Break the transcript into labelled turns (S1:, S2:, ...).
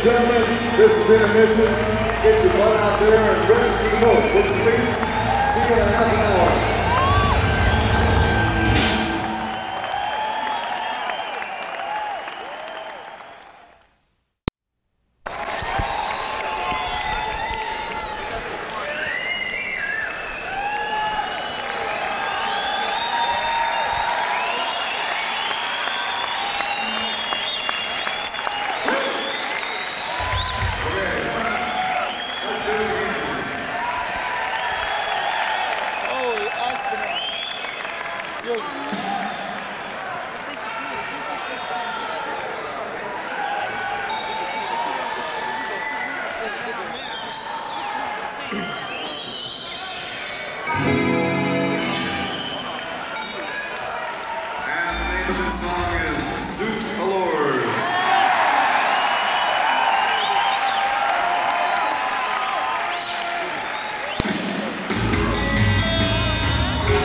S1: gentlemen, this is intermission. Get your butt out there and ready to vote. Would you please? See you in half an hour.